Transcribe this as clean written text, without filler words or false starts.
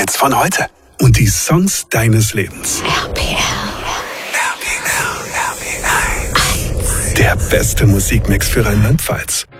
Radiostar-Hits von heute. Und die Songs deines Lebens. RPL. Der beste Musikmix für Rheinland-Pfalz.